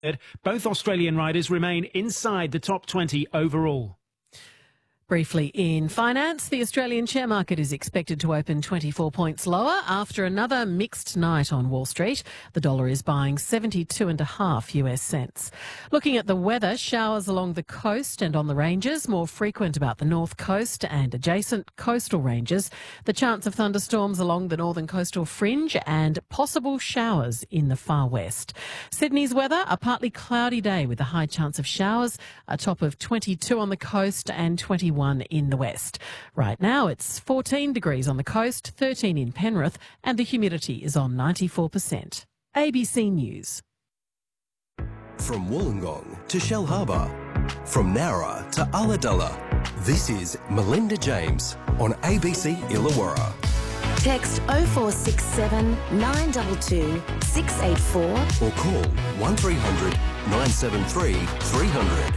Both Australian riders remain inside the top 20 overall. Briefly in finance, the Australian share market is expected to open 24 points lower after another mixed night on Wall Street. The dollar is buying 72.5 US cents. Looking at the weather, showers along the coast and on the ranges, more frequent about the north coast and adjacent coastal ranges. The chance of thunderstorms along the northern coastal fringe and possible showers in the far west. Sydney's weather, a partly cloudy day with a high chance of showers, a top of 22 on the coast and 21 in the west. Right now it's 14 degrees on the coast, 13 in Penrith, and the humidity is on 94%. ABC News. From Wollongong to Shellharbour, from Nowra to Ulladulla, this is Melinda James on ABC Illawarra. Text 0467 922 684 or call 1300 973 300.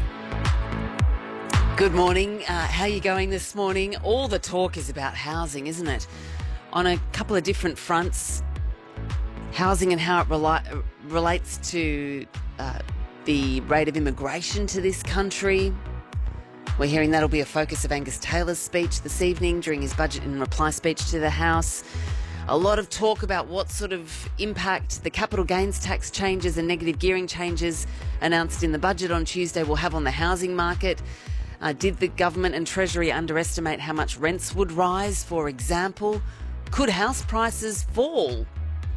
Good morning. How are you going this morning? All the talk is about housing, isn't it? On a couple of different fronts. Housing and how it relates to the rate of immigration to this country. We're hearing that'll be a focus of Angus Taylor's speech this evening during his budget and reply speech to the House. A lot of talk about what sort of impact the capital gains tax changes and negative gearing changes announced in the budget on Tuesday will have on the housing market. Did the government and Treasury underestimate how much rents would rise, for example? Could house prices fall?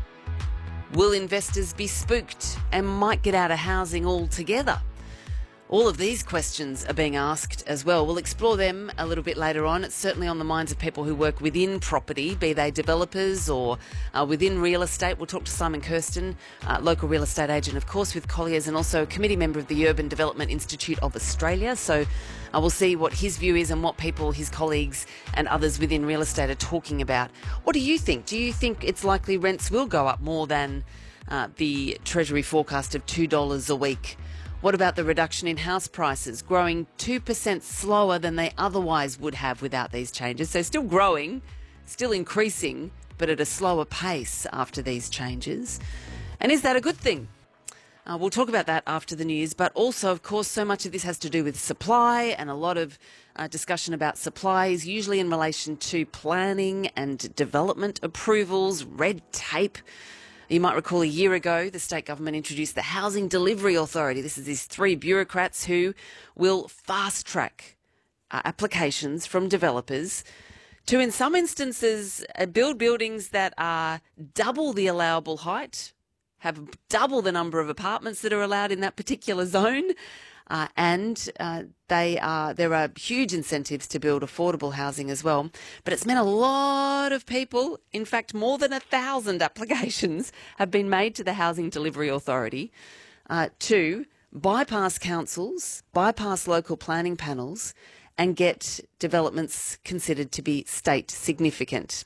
Will investors be spooked and might get out of housing altogether? All of these questions are being asked as well. We'll explore them a little bit later on. It's certainly on the minds of people who work within property, be they developers or within real estate. We'll talk to Simon Kirsten, local real estate agent, of course, with Colliers, and also a committee member of the Urban Development Institute of Australia. So we'll see what his view is and what people, his colleagues and others within real estate are talking about. What do you think? Do you think it's likely rents will go up more than the Treasury forecast of $2 a week? What about the reduction in house prices, growing 2% slower than they otherwise would have without these changes? So still growing, still increasing, but at a slower pace after these changes. And is that a good thing? We'll talk about that after the news, but also, of course, so much of this has to do with supply, and a lot of discussion about supply is usually in relation to planning and development approvals, red tape. You might recall a year ago, the state government introduced the Housing Delivery Authority. This is these three bureaucrats who will fast-track applications from developers to, in some instances, build buildings that are double the allowable height, have double the number of apartments that are allowed in that particular zone, and there are huge incentives to build affordable housing as well. But it's meant a lot of people, in fact, more than 1,000 applications have been made to the Housing Delivery Authority to bypass councils, bypass local planning panels, and get developments considered to be state significant.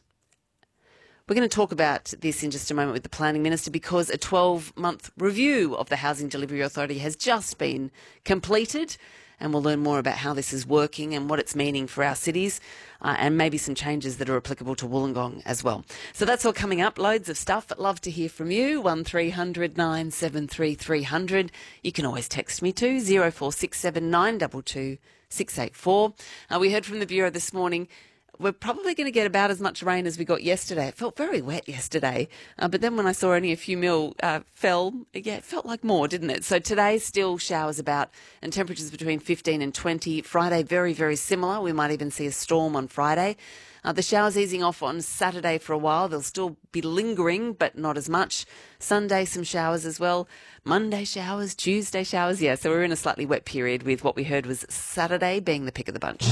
We're going to talk about this in just a moment with the Planning Minister, because a 12-month review of the Housing Delivery Authority has just been completed, and we'll learn more about how this is working and what it's meaning for our cities, and maybe some changes that are applicable to Wollongong as well. So that's all coming up. Loads of stuff. I'd love to hear from you. 1300 973 300. You can always text me too, 0467 922 684. We heard from the Bureau this morning. We're probably going to get about as much rain as we got yesterday. It felt very wet yesterday, but then when I saw only a few mil fell, it felt like more, didn't it? So today, still showers about, and temperatures between 15 and 20. Friday, very, very similar. We might even see a storm on Friday. The showers easing off on Saturday for a while. They'll still be lingering, but not as much. Sunday, some showers as well. Monday showers, Tuesday showers. Yeah, so we're in a slightly wet period, with what we heard was Saturday being the pick of the bunch.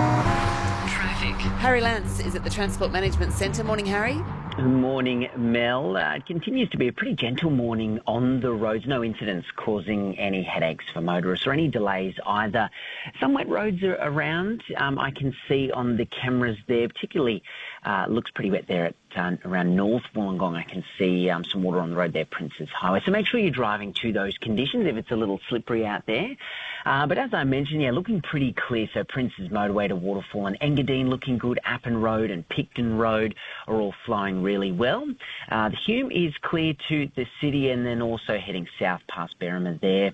Traffic. Harry Lance is at the Transport Management Centre. Morning, Harry. Morning, Mel. It continues to be a pretty gentle morning on the roads. No incidents causing any headaches for motorists or any delays either. Some wet roads are around. I can see on the cameras there, particularly Looks pretty wet there at around North Wollongong. I can see some water on the road there, Princes Highway. So make sure you're driving to those conditions if it's a little slippery out there. But as I mentioned, looking pretty clear. So Princes Motorway to Waterfall and Engadine looking good. Appin Road and Picton Road are all flowing really well. The Hume is clear to the city and then also heading south past Berrima there.